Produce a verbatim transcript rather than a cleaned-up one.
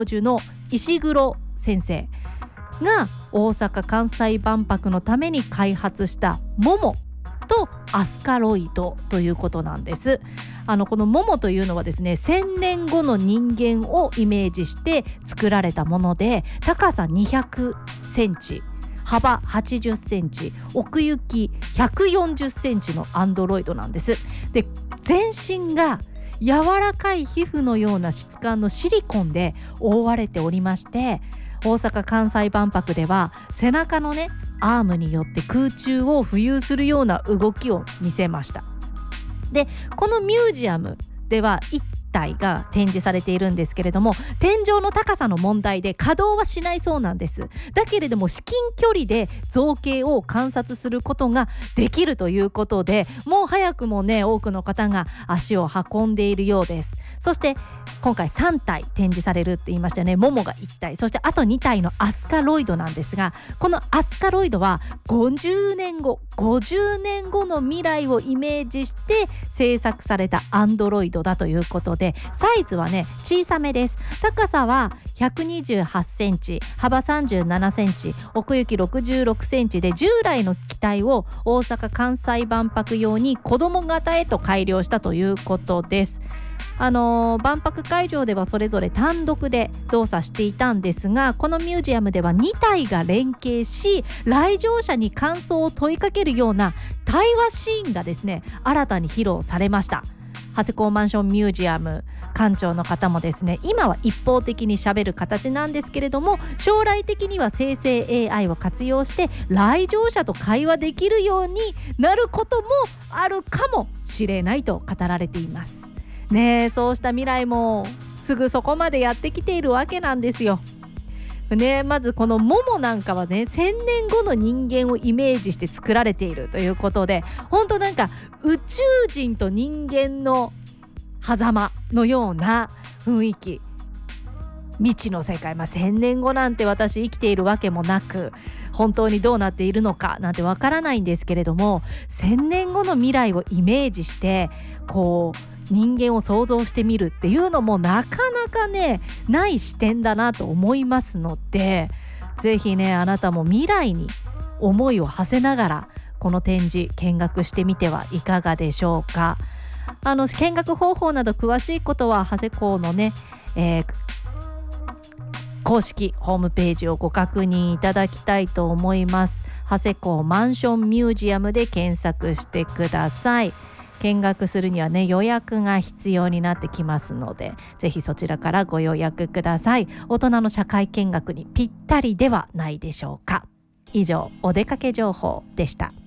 授の石黒先生が大阪・関西万博のために開発したモモとアスカロイドということなんです。あのこのモモというのはですね、せんねんごの人間をイメージして作られたもので、高さにひゃくセンチ、幅はちじゅっセンチ、奥行きひゃくよんじゅっセンチのアンドロイドなんです。で、全身が柔らかい皮膚のような質感のシリコンで覆われておりまして、大阪・関西万博では背中のねアームによって空中を浮遊するような動きを見せました。で、このミュージアムではいち体が展示されているんですけれども、天井の高さの問題で稼働はしないそうなんです。だけれども至近距離で造形を観察することができるということで、もう早くもね多くの方が足を運んでいるようです。そして今回さん体展示されるって言いましたね。モモがいち体、そしてあとに体のアスカロイドなんですが、このアスカロイドはごじゅうねんごごじゅうねんごの未来をイメージして制作されたアンドロイドだということで、サイズはね小さめです。高さはひゃくにじゅうはちセンチ、幅さんじゅうななセンチ、奥行きろくじゅうろくセンチで、従来の機体を大阪・関西万博用に子供型へと改良したということです。あのー、万博会場ではそれぞれ単独で動作していたんですが、このミュージアムではに体が連携し、来場者に感想を問いかけるような対話シーンがですね新たに披露されました。長谷港マンションミュージアム館長の方もですね、今は一方的に喋る形なんですけれども、将来的には生成 エーアイ を活用して来場者と会話できるようになることもあるかもしれないと語られていますね。そうした未来もすぐそこまでやってきているわけなんですよね。まずこのモモなんかはね、せんねんごの人間をイメージして作られているということで、本当なんか宇宙人と人間の狭間のような雰囲気、未知の世界、まあ、せんねんごなんて私生きているわけもなく、本当にどうなっているのかなんてわからないんですけれども、せんねんごの未来をイメージしてこう人間を想像してみるっていうのもなかなかねない視点だなと思いますので、ぜひねあなたも未来に思いを馳せながらこの展示見学してみてはいかがでしょうか。あの見学方法など詳しいことは長谷港のね、えー、公式ホームページをご確認いただきたいと思います。長谷港マンションミュージアムで検索してください。見学するにはね予約が必要になってきますので、ぜひそちらからご予約ください。大人の社会見学にぴったりではないでしょうか。以上、お出かけ情報でした。